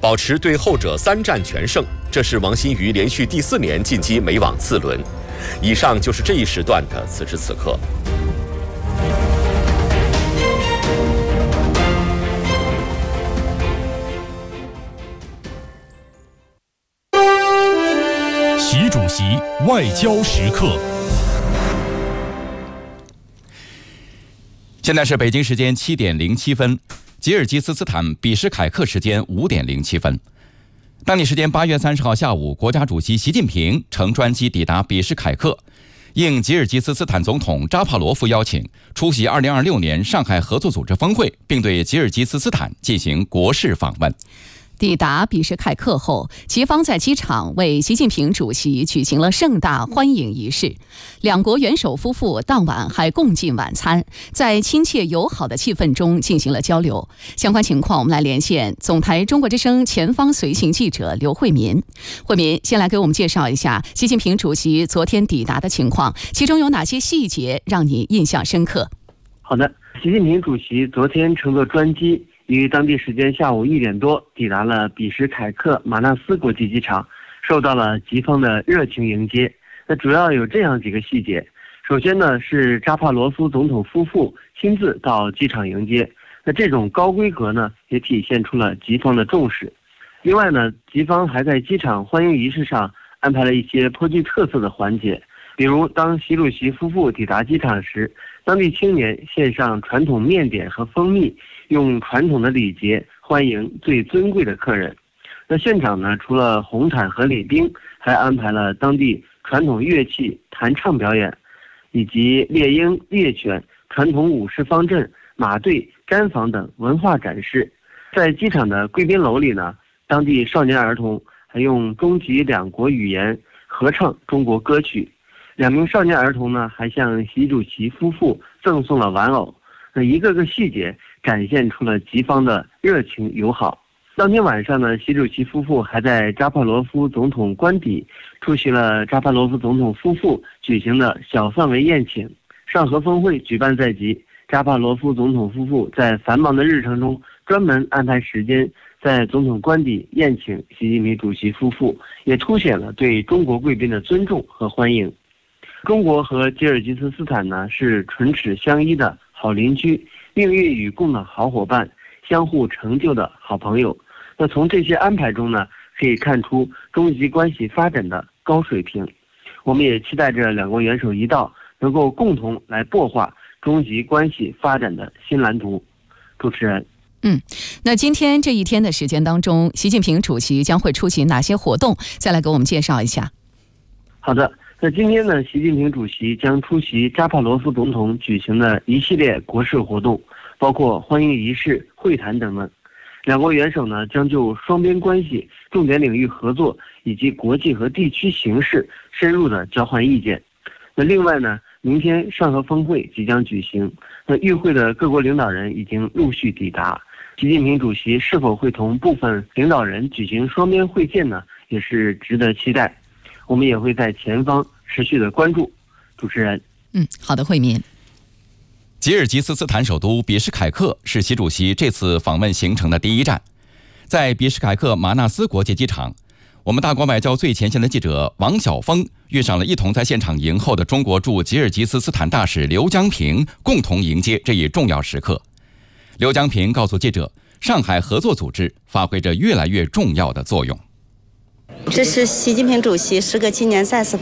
保持对后者3战全胜，这是王新瑜连续第4年晋级美网次轮。以上就是这一时段的此时此刻。 习主席外交时刻。现在是北京时间7点07分，吉尔吉斯斯坦比什凯克时间5点07分。当地时间8月30号下午，国家主席习近平乘专机抵达比什凯克，应吉尔吉斯斯坦总统扎帕罗夫邀请，出席2026年上海合作组织峰会，并对吉尔吉斯斯坦进行国事访问。 抵达比什凯克后，吉方在机场为习近平主席举行了盛大欢迎仪式。两国元首夫妇当晚还共进晚餐，在亲切友好的气氛中进行了交流。相关情况，我们来连线总台中国之声前方随行记者刘慧民。慧民，先来给我们介绍一下习近平主席昨天抵达的情况，其中有哪些细节让你印象深刻？ 好的，习近平主席昨天乘坐专机，于当地时间下午1点多抵达了比什凯克马纳斯国际机场，受到了吉方的热情迎接。那主要有这样几个细节。首先呢，是扎帕罗夫总统夫妇亲自到机场迎接，那这种高规格呢，也体现出了吉方的重视。另外呢，吉方还在机场欢迎仪式上安排了一些颇具特色的环节，比如当习主席夫妇抵达机场时，当地青年献上传统面点和蜂蜜，用传统的礼节欢迎最尊贵的客人。那现场呢，除了红毯和礼宾，还安排了当地传统乐器弹唱表演，以及猎鹰、猎犬、传统武士方阵、马队、毡房等文化展示。在机场的贵宾楼里呢，当地少年儿童还用中吉2国语言合唱中国歌曲。2名少年儿童呢，还向习主席夫妇赠送了玩偶。那一个个细节展现出了吉方的热情友好。当天晚上呢，习主席夫妇还在扎帕罗夫总统官邸出席了扎帕罗夫总统夫妇举行的小范围宴请。上合峰会举办在即，扎帕罗夫总统夫妇在繁忙的日程中专门安排时间在总统官邸宴请习近平主席夫妇，也凸显了对中国贵宾的尊重和欢迎。中国和吉尔吉斯斯坦呢，是唇齿相依的好邻居，命运与共的好伙伴，相互成就的好朋友。那从这些安排中呢，可以看出中吉关系发展的高水平。我们也期待着两国元首一道，能够共同来擘画中吉关系发展的新蓝图。主持人。 那今天这一天的时间当中，习近平主席将会出席哪些活动？再来给我们介绍一下。 好的，那今天呢，习近平主席将出席扎帕罗夫总统举行的一系列国事活动，包括欢迎仪式、会谈等等。两国元首呢，将就双边关系、重点领域合作以及国际和地区形势深入的交换意见。那另外呢，明天上合峰会即将举行，那与会的各国领导人已经陆续抵达。习近平主席是否会同部分领导人举行双边会见呢，也是值得期待。我们也会在前方持续的关注。主持人。 好的，慧民。 吉尔吉斯斯坦首都比什凯克是习主席这次访问行程的第一站。在比什凯克马纳斯国际机场，我们大国外交最前线的记者王晓峰遇上了一同在现场迎候的中国驻吉尔吉斯斯坦大使刘江平，共同迎接这一重要时刻。刘江平告诉记者，上海合作组织发挥着越来越重要的作用。 这是习近平主席时隔7年再次